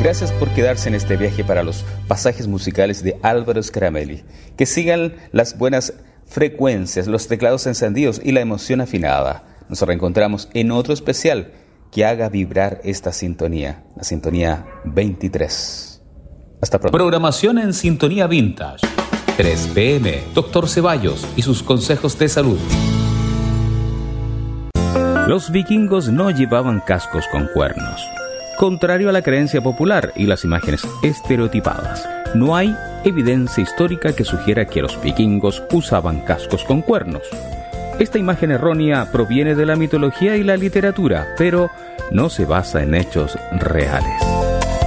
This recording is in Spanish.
Gracias por quedarse en este viaje para los pasajes musicales de Álvaro Scaramelli. Que sigan las buenas frecuencias, los teclados encendidos y la emoción afinada. Nos reencontramos en otro especial que haga vibrar esta sintonía, la sintonía 23. Hasta pronto. Programación en Sintonía Vintage. 3 p.m. Dr. Ceballos y sus consejos de salud. Los vikingos no llevaban cascos con cuernos. Contrario a la creencia popular y las imágenes estereotipadas, no hay evidencia histórica que sugiera que los vikingos usaban cascos con cuernos. Esta imagen errónea proviene de la mitología y la literatura, pero no se basa en hechos reales.